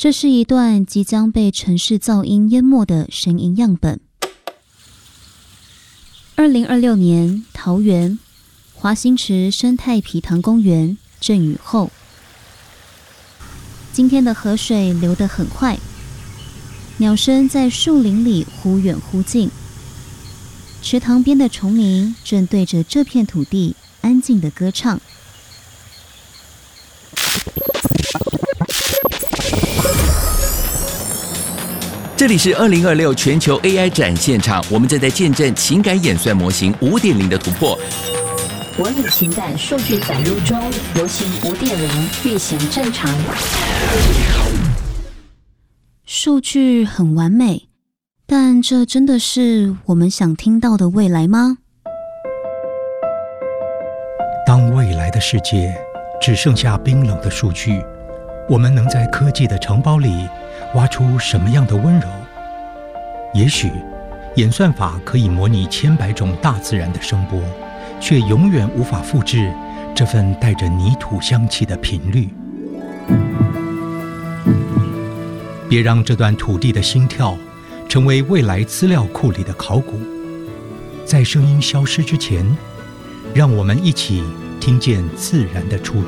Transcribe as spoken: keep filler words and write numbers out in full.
这是一段即将被城市噪音淹没的声音样本。二零二六年，桃园华新池生态皮塘公园阵雨后，今天的河水流得很快，鸟声在树林里忽远忽近，池塘边的虫鸣正对着这片土地安静的歌唱。 这里是二零二六全球 A I 展现场，我们正在见证情感演算模型 五点零 的突破。 模拟情感数据载入中，模型 五点零 运行正常。 数据很完美，但这真的是我们想听到的未来吗？ 当未来的世界只剩下冰冷的数据，我们能在科技的城堡里挖出什么样的温柔？也许演算法可以模拟千百种大自然的声波，却永远无法复制这份带着泥土香气的频率。别让这段土地的心跳成为未来资料库里的考古。在声音消失之前，让我们一起听见自然的初衷。